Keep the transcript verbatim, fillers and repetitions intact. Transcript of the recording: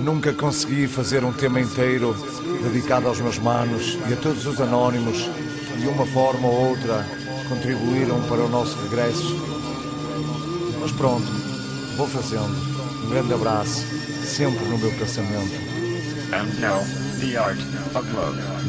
Nunca consegui fazer um tema inteiro dedicado aos meus manos e a todos os anónimos que de uma forma ou outra contribuíram para o nosso regresso. Mas pronto, vou fazendo. Um grande abraço, sempre no meu pensamento. And now, the art of love.